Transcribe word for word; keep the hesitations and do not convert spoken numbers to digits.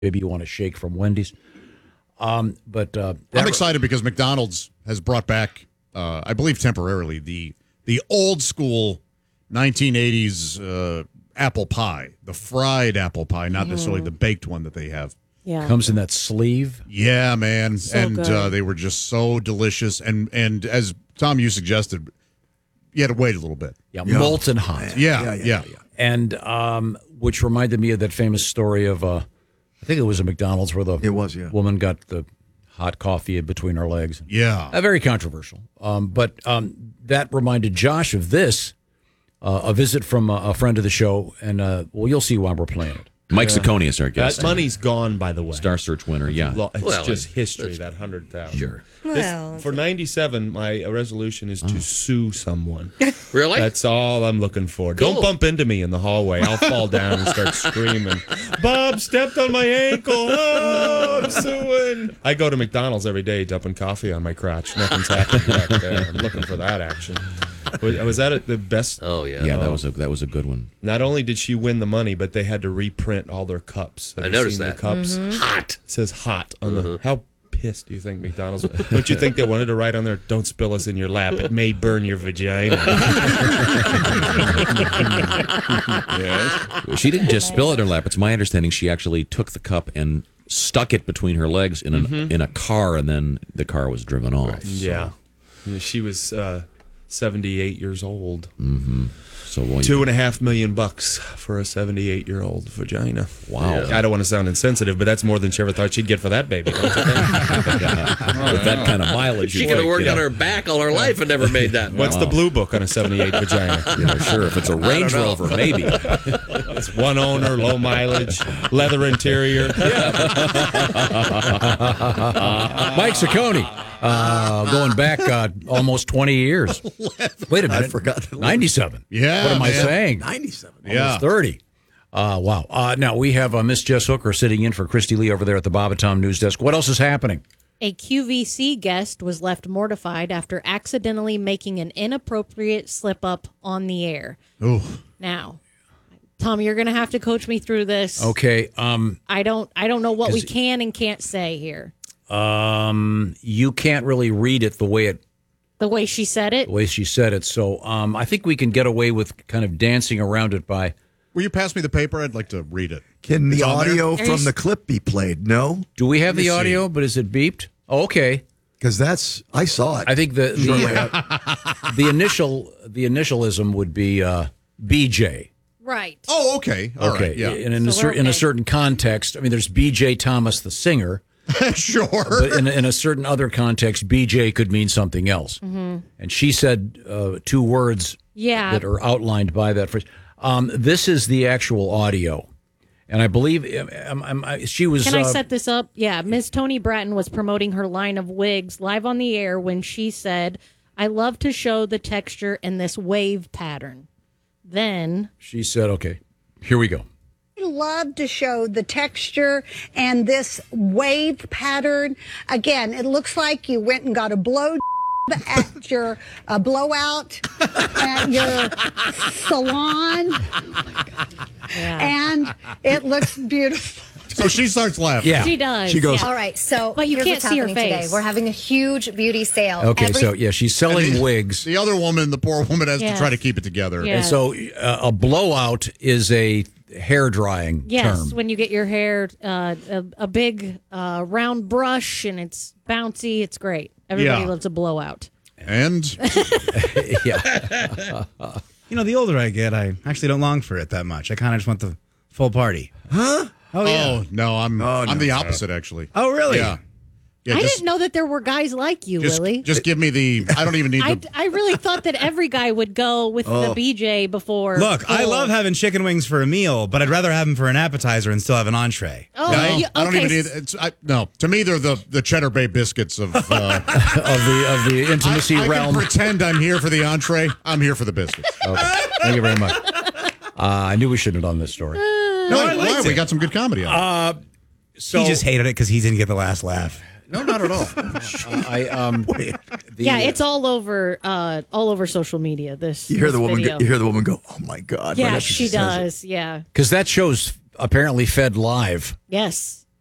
maybe you want a shake from Wendy's. Um, but uh, I'm excited because McDonald's has brought back, uh, I believe temporarily, the the old school nineteen eighties uh, apple pie, the fried apple pie, not mm. necessarily the baked one that they have. Yeah, comes in that sleeve. Yeah, man, so and good. uh, they were just so delicious. And and as Tom, you suggested, you had to wait a little bit. Yeah, yeah. molten hot. Yeah, yeah, yeah. yeah. yeah. And um, which reminded me of that famous story of, uh, I think it was a McDonald's where the it was, yeah. woman got the hot coffee between her legs. Yeah. Uh, very controversial. Um, but um, that reminded Josh of this, uh, a visit from a, a friend of the show, and uh, well, you'll see why we're playing it. Mike yeah. Ciccone is our guest. That money's gone, by the way. Star Search winner, yeah. It's well, just history, that one hundred thousand dollars. Sure. Well, this, for ninety-seven, my resolution is to oh. sue someone. Really? That's all I'm looking for. Cool. Don't bump into me in the hallway. I'll fall down and start screaming, Bob stepped on my ankle. Oh, I'm suing. I go to McDonald's every day dumping coffee on my crotch. Nothing's happening back there. I'm looking for that action. Was, was that the best? Oh, yeah. Yeah, oh. that was a that was a good one. Not only did she win the money, but they had to reprint all their cups. Have I you noticed seen that. The cups? Mm-hmm. Hot. It says hot on mm-hmm. the. How pissed do you think McDonald's? Don't you think they wanted to write on there, "Don't spill us in your lap. It may burn your vagina." Yes. She didn't just spill it in her lap. It's my understanding she actually took the cup and stuck it between her legs in, an, mm-hmm. in a car, and then the car was driven off. Right. So. Yeah. She was uh, seventy-eight years old. Mm-hmm. So well, Two and a half million bucks for a seventy-eight-year-old vagina. Wow. Yeah. I don't want to sound insensitive, but that's more than she ever thought she'd get for that baby. Don't you think? Yeah. With that kind of mileage. She could have worked on her back all her life and never made that. What's wow. the blue book on a seventy-eight vagina? You know, sure, if it's a Range Rover, maybe. It's one owner, low mileage, leather interior. Yeah. Mike Ciccone. Uh, going back uh, almost twenty years. Wait a minute. I forgot. ninety-seven. Yeah. What am man. I saying? ninety-seven. Almost Yeah. thirty. Uh, wow. Uh, now, we have uh, Miss Jess Hooker sitting in for Christy Lee over there at the Bob and Tom News Desk. What else is happening? A Q V C guest was left mortified after accidentally making an inappropriate slip-up on the air. Ooh. Now, Tom, you're going to have to coach me through this. Okay. Um, I don't I don't know what we can and can't say here. Um, you can't really read it the way it The way she said it? the way she said it. So um, I think we can get away with kind of dancing around it by. Will you pass me the paper? I'd like to read it. Can the It's on there? audio Are from you- the clip be played? No, Do we have Let me the audio? see. But is it beeped? Oh, okay. because that's I saw it. I think the the, uh, the initial the initialism would be uh, B J. Right. Oh, okay. All okay. right. Yeah. In, in, a So cer- we're in a okay. certain context, I mean, there's B J Thomas, the singer. Sure. But in, in a certain other context, B J could mean something else. Mm-hmm. And she said uh, two words Yeah. that are outlined by that phrase. Um, this is the actual audio. And I believe um, um, I, she was... Can I uh, set this up? Yeah, Miss Tony Bratton was promoting her line of wigs live on the air when she said, "I love to show the texture and this wave pattern." Then... She said, okay, here we go. I love to show the texture and this wave pattern. Again, it looks like you went and got a blow at your uh, blowout at your salon, Yeah. and it looks beautiful. So she starts laughing. Yeah. She does. She goes- yeah. All right, so But you here's can't what's see her happening face. Today. We're having a huge beauty sale. Okay, Every- so yeah, she's selling the, wigs. The other woman, the poor woman, has Yes. to try to keep it together. Yeah. And so uh, a blowout is a hair drying Yes, term. when you get your hair uh, a, a big uh, round brush and it's bouncy, it's great. Everybody Yeah. loves a blowout. And yeah. You know, the older I get, I actually don't long for it that much. I kind of just want the full party. huh? Oh, yeah. oh no, I'm Oh, I'm no. the opposite actually. Oh, really? Yeah. Yeah. I just, didn't know that there were guys like you, just, Willie. just give me the. I don't even need I, the. I really thought that every guy would go with the Oh. B J before. Look, I full. love having chicken wings for a meal, but I'd rather have them for an appetizer and still have an entree. Oh, No, you- I don't okay. even need. It's I, no. To me, they're the the Cheddar Bay biscuits of. Uh, of the of the intimacy I, I realm. can pretend I'm here for the entree. I'm here for the biscuits. Okay. Thank you very much. Uh, I knew we shouldn't have done this story. No, I why? liked We it. got some good comedy on it. So He just hated it because he didn't get the last laugh. no, not at all. Uh, I um. the- Yeah, it's all over, uh, all over social media. This You hear this the woman. video. Go, you hear the woman go, "Oh my God!" right yeah, after she says it. does. Yeah. because that show's apparently fed live. Yes.